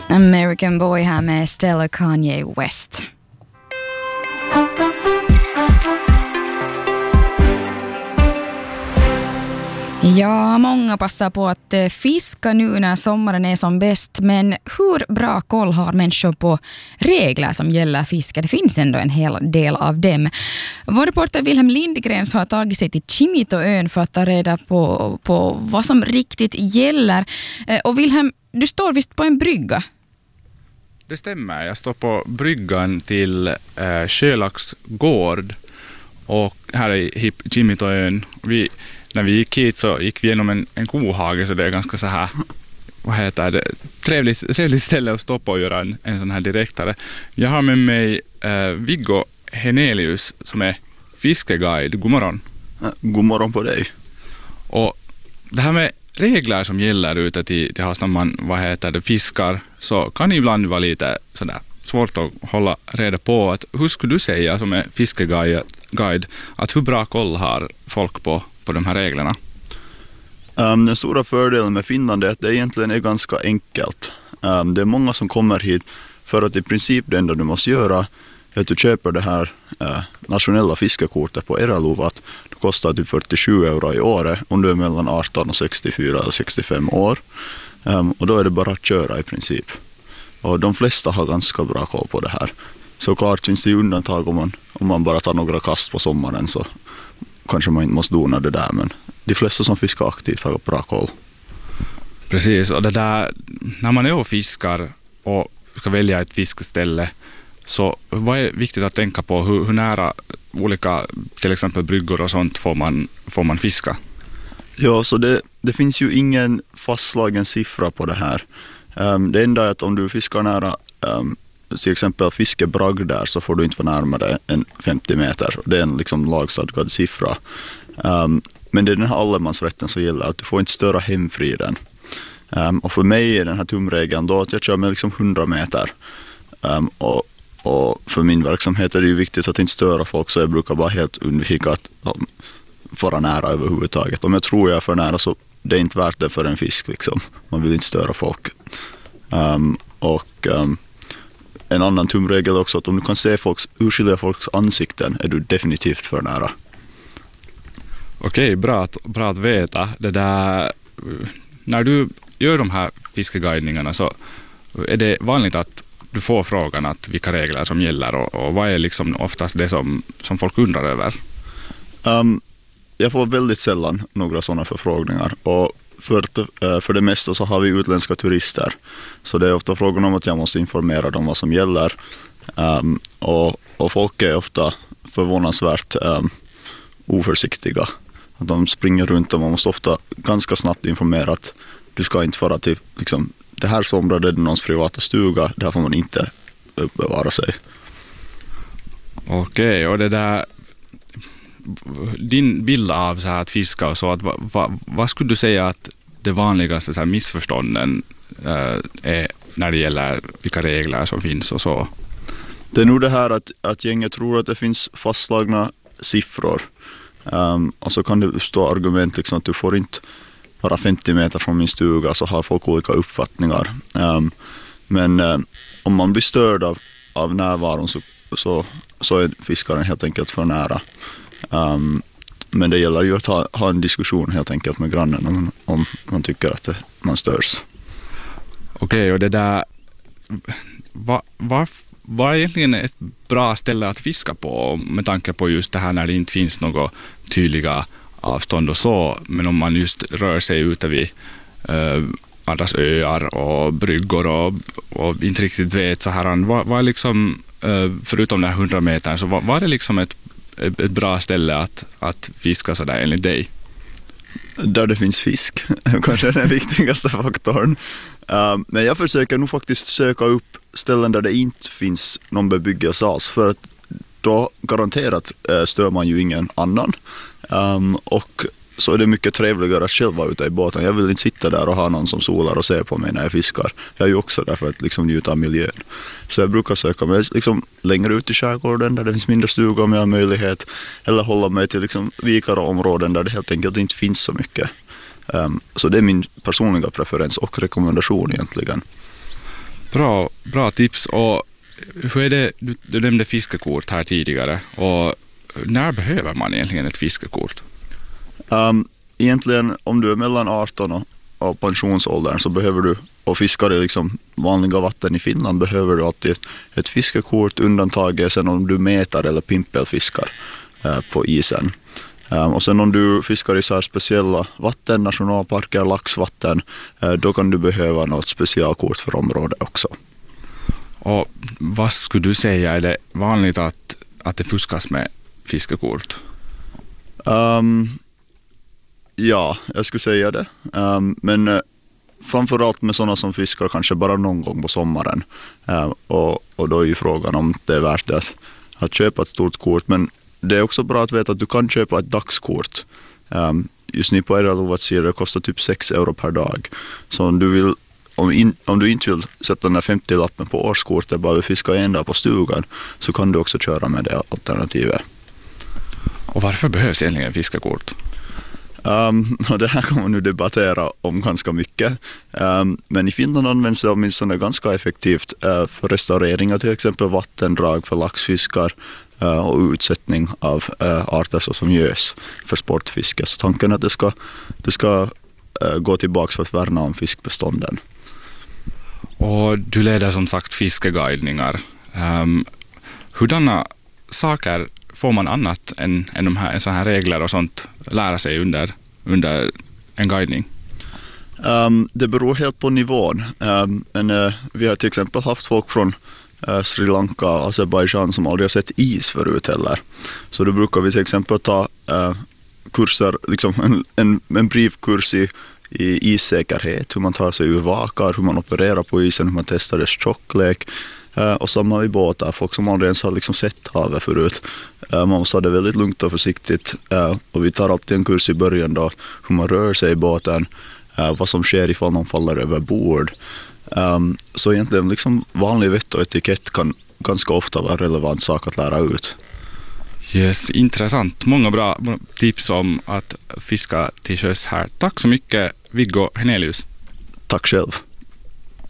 American Boy här med Stella Kanye West. Ja, många passar på att fiska nu när sommaren är som bäst, men hur bra koll har människor på regler som gäller fiske? Det finns ändå en hel del av dem. Vår reporter Wilhelm Lindgrens har tagit sig till Kimitoön för att ta reda på vad som riktigt gäller. Och Wilhelm, du står visst på en brygga? Det stämmer, jag står på bryggan till Sjölax gård och här i Kimitoön. När vi gick hit så gick vi genom en kohage, så det är ganska så här, vad heter det, trevligt ställe att stå på och göra en sån här direktare. Jag har med mig Viggo Henelius som är fiskeguide. God morgon. God morgon på dig. Och det här med regler som gäller ute till havs när man fiskar, så kan ibland vara lite sådär svårt att hålla reda på. Att, hur skulle du säga som är fiskeguide att hur bra koll har folk på de här reglerna? Den stora fördelen med Finland är att det egentligen är ganska enkelt. Det är många som kommer hit för att i princip det enda du måste göra är att du köper det här nationella fiskekortet på Eralovat. Det kostar typ 47 euro i året om du är mellan 18 och 64 eller 65 år. Och då är det bara att köra i princip. Och de flesta har ganska bra koll på det här. Såklart finns det ju undantag om man bara tar några kast på sommaren, så kanske man inte måste dona det där, men de flesta som fiskar aktivt har bra koll. Precis, och det där, när man är och fiskar och ska välja ett fiskeställe, så vad är viktigt att tänka på? Hur nära olika, till exempel bryggor och sånt, får man fiska? Ja, så det finns ju ingen fastslagen siffra på det här. Det enda är att om du fiskar nära till exempel fiskebragd där, så får du inte vara närmare än 50 meter. Det är en liksom lagstadgad siffra. Men det är den här allemansrätten som gäller, att du får inte störa hemfriden. Och för mig är den här tumregeln då att jag kör med liksom 100 meter. Och för min verksamhet är det ju viktigt att inte störa folk, så jag brukar bara helt undvika att vara nära överhuvudtaget. Om jag tror jag är för nära, så det är inte värt det för en fisk liksom. Man vill inte störa folk. En annan tumregel också, att om du kan se urskilja folks ansikten är du definitivt för nära. Okej, bra att veta. Det där, när du gör de här fiskeguidningarna, så är det vanligt att du får frågan att vilka regler som gäller och vad är liksom oftast det som folk undrar över? Jag får väldigt sällan några sådana förfrågningar, och för det mesta så har vi utländska turister, så det är ofta frågan om att jag måste informera dem vad som gäller, och folk är ofta förvånansvärt oförsiktiga, att de springer runt, och man måste ofta ganska snabbt informera att du ska inte fara till liksom, det här området är någons privata stuga, där får man inte uppbevara sig. Okej, och det där, din bild av så här att fiska och så, att vad skulle du säga att det vanligaste så här missförstånden är när det gäller vilka regler som finns och så? Det är nog det här att gänget tror att det finns fastslagna siffror, och så kan det stå argument liksom att du får inte vara 50 meter från min stuga, så har folk olika uppfattningar. Men om man blir störd av närvaron så är fiskaren helt enkelt för nära. Men det gäller ju att ha en diskussion helt enkelt med grannen om man tycker att man störs. Okej, och det där, vad är egentligen ett bra ställe att fiska på, med tanke på just det här när det inte finns några tydliga avstånd och så, men om man just rör sig ute vid andras öar och bryggor och inte riktigt vet så här, vad är liksom, förutom den här 100 meter, så vad är det liksom ett bra ställe att fiska så där enligt dig? Där det finns fisk, kanske den viktigaste faktorn. Men jag försöker nog faktiskt söka upp ställen där det inte finns någon bebyggelse alls, för att då garanterat stör man ju ingen annan. Och så är det mycket trevligare att själv vara ute i båten. Jag vill inte sitta där och ha någon som solar och ser på mig när jag fiskar. Jag är ju också där för att liksom njuta av miljön. Så jag brukar söka mig liksom längre ut i skärgården där det finns mindre stugor om jag har möjlighet. Eller hålla mig till liksom vikar och områden där det helt enkelt inte finns så mycket. Så det är min personliga preferens och rekommendation egentligen. Bra tips. Och hur är det, du nämnde fiskekort här tidigare, och när behöver man egentligen ett fiskekort? Egentligen om du är mellan 18 och pensionsåldern så behöver du, och fiskar i liksom vanliga vatten i Finland, behöver du alltid ett fiskekort. Undantaget sen om du metar eller pimpelfiskar på isen. Och sen om du fiskar i så här speciella vatten, nationalparker, laxvatten, då kan du behöva något specialkort för området också. Och vad skulle du säga, är det vanligt att det fuskas med fiskekort? Ja, jag skulle säga det. Men framförallt med sådana som fiskar kanske bara någon gång på sommaren. Och då är ju frågan om det är värt det att köpa ett stort kort. Men det är också bra att veta att du kan köpa ett dagskort. Just nu på Eraluvats sida kostar typ 6 euro per dag. Så om du inte vill sätta den här 50-lappen på årskortet, bara fiska en dag på stugan, så kan du också köra med det alternativet. Och varför behövs egentligen fiskekort? Det här kommer man nu debattera om ganska mycket. Men i Finland används det åtminstone ganska effektivt för restaureringar, till exempel vattendrag för laxfiskar och utsättning av arter som gös för sportfiske. Så tanken är att det ska gå tillbaka för att värna om fiskbestånden. Och du leder som sagt fiskeguidningar. Hurdana saker får man annat än de här, så här regler och sånt lära sig under en guidning? Det beror helt på nivån. Men vi har till exempel haft folk från Sri Lanka och Azerbaijan som aldrig har sett is förut heller. Så då brukar vi till exempel ta kurser, liksom en brivkurs i issäkerhet, hur man tar sig ur vakar, hur man opererar på isen, hur man testar dess tjocklek. Och samma i båtar, folk som aldrig ens har liksom sett havet förut. Man måste ha det väldigt lugnt och försiktigt. Och vi tar alltid en kurs i början då, hur man rör sig i båten, vad som sker ifall någon faller över bord. Så egentligen liksom vanlig vett och etikett kan ganska ofta vara en relevant sak att lära ut. Yes, intressant. Många bra tips om att fiska till sjöss här. Tack så mycket, Viggo Henelius. Tack själv.